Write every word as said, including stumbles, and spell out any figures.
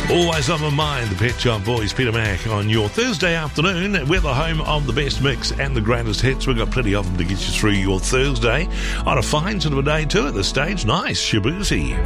Always on my mind, the Pet Shop Boys, Peter Mac, on your Thursday afternoon. We're the home of the best mix and the greatest hits. We've got plenty of them to get you through your Thursday on a fine sort of a day too at this stage. Nice, Shabuzi.